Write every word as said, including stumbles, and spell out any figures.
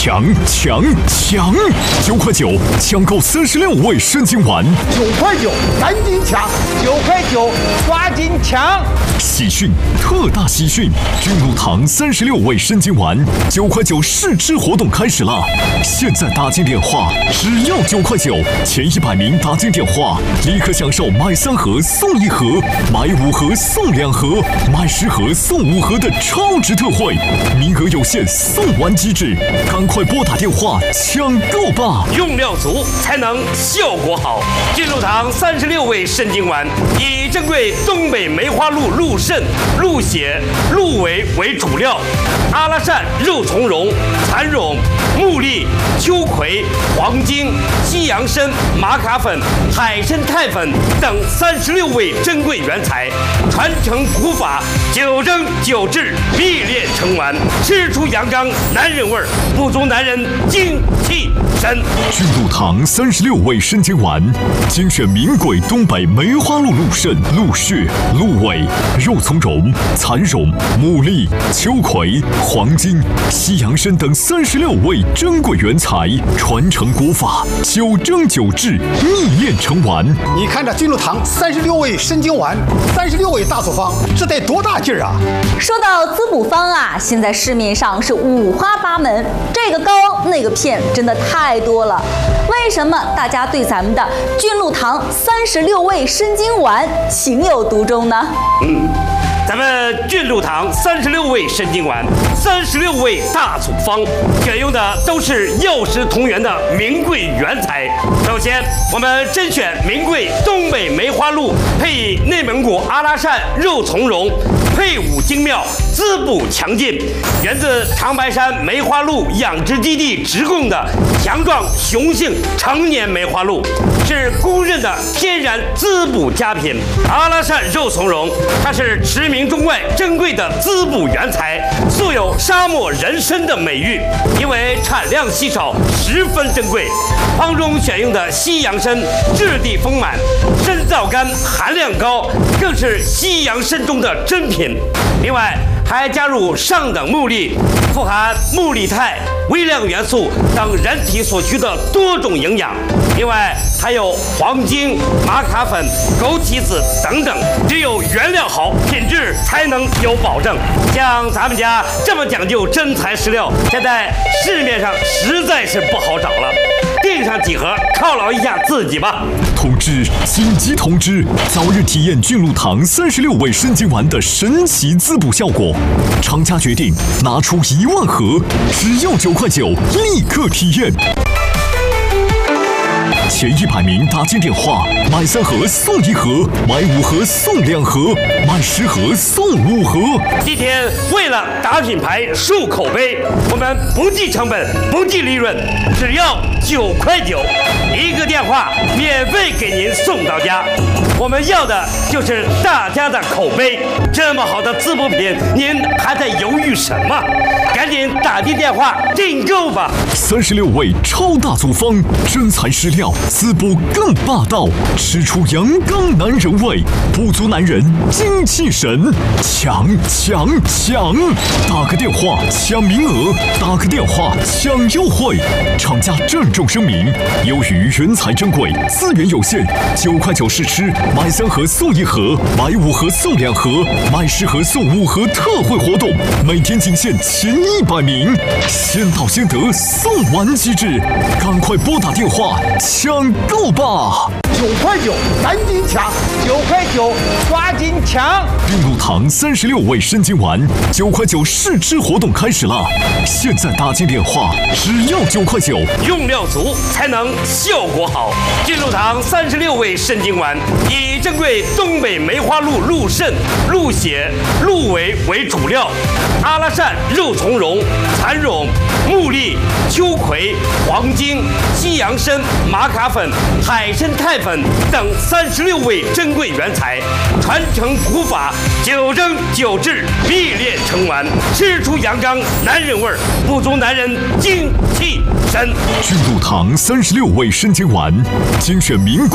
强强强！九块九抢购三十六味生津丸， 九块九赶紧抢！ 九块九抓紧抢！ 喜讯，特大喜讯！君禄堂三十六味生津丸，九块九试吃活动开始了！现在打进电话，只要九块九，前一百名打进电话，立刻享受买三盒送一盒，买五盒送两盒，买十盒送五盒的超值特惠，名额有限，送完即止，赶快拨打电话抢购吧！ 用料足才能效果好。君禄堂三十六味生津丸以珍贵东北梅花鹿鹿肾、鹿血、鹿尾为主料，阿拉善、肉苁蓉、蚕蛹、木栗、秋葵、黄精、西洋参、玛卡粉、海参肽粉等三十六味珍贵原材，传承古法，九蒸九制，必炼成丸，吃出阳刚男人味儿，补足男人精气神。 君禄堂三十六味生津丸，精选名贵东北梅花鹿鹿肾、鹿血、鹿尾、肉苁蓉、蚕蛹、牡蛎、秋葵、黄精、西洋参等三十六味珍贵原材，传承古法，九蒸九制，秘炼成丸。 你看这君禄堂三十六味生津丸，三十六味大组方，这得多大劲儿啊！ 说到滋补方啊，现在市面上是五花八门，这个膏那个片真的太多了。为什么大家对咱们的君禄堂三十六味生津丸情有独钟呢？ 嗯。咱们君禄堂三十六味生津丸，三十六味大组方，选用的都是药食同源的名贵原材。首先，我们甄选名贵东北梅花鹿，配以内蒙古阿拉善肉苁蓉，配伍精妙，滋补强劲，源自长白山梅花鹿养殖基地直供的强壮雄性成年梅花鹿，是公认的天然滋补佳品。阿拉善肉苁蓉，它是驰名中外珍贵的滋补原材，素有沙漠人参的美誉，因为产量稀少，十分珍贵。方中选用的西洋参质地丰满，参皂苷含量高，更是西洋参中的珍品。另外还加入上等木栗，富含木栗肽、微量元素等人体所需的多种营养。另外还有黄精、玛卡粉、枸杞子等等，只有原料好，品质才能有保证。像咱们家这么讲究真材实料，现在市面上实在是不好找了。订上几盒犒劳一下自己吧。 通知！紧急通知！早日体验君禄堂三十六味生津丸的神奇滋补效果，厂家决定拿出一万盒，只要九块九，立刻体验。前一百名打进电话，买三盒送一盒，买五盒送两盒，买十盒送五盒。 今天为了打品牌、树口碑，我们不计成本、不计利润，只要九块九，一个电话免费给您送到家。我们要的就是大家的口碑。这么好的滋补品，您还在犹豫什么？赶紧打进电话订购吧！ 三十六味超大组方，真材实料，滋补更霸道，吃出阳刚男人味，补足男人精气神。抢抢抢！打个电话抢名额，打个电话抢优惠。厂家郑重声明：由于原材珍贵，资源有限，九块九试吃，买三盒送一盒，买五盒送两盒，买十盒送五盒特惠活动，每天仅限前一百名，先到先得，送完即止，赶快拨打电话抢购吧！ 九块九赶紧抢！ 九块九抓紧抢！ 君禄堂三十六味生津丸，九块九试吃活动开始了！现在打进电话，只要九块九， 用料足才能效果好。君禄堂三十六味生津丸以珍贵东北梅花鹿鹿肾、鹿血、鹿尾为主料，阿拉善、肉苁蓉、蚕蛹、木栗、秋葵、黄精、西洋参、玛卡粉、海参肽粉等三十六味珍贵原材，传承古法，九蒸九制，必炼成丸，吃出阳刚男人味儿，补足男人精气神。 君禄堂三十六味生津丸，精选名